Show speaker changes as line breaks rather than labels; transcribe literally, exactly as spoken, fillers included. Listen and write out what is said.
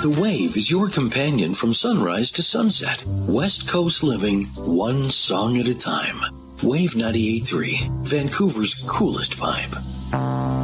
The Wave is your companion from sunrise to sunset. West Coast living, one song at a time. Wave ninety-eight point three, Vancouver's coolest vibe.